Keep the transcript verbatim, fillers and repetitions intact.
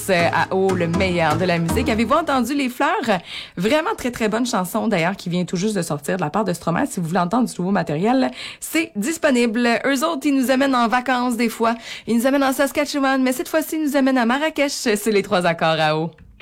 Vacances à eau, le meilleur de la musique. Avez-vous entendu Les Fleurs? Vraiment très, très bonne chanson, d'ailleurs, qui vient tout juste de sortir de la part de Stromae. Si vous voulez entendre du nouveau matériel, c'est disponible. Eux autres, ils nous amènent en vacances des fois. Ils nous amènent en Saskatchewan, mais cette fois-ci, ils nous amènent à Marrakech. C'est les trois accords à eau.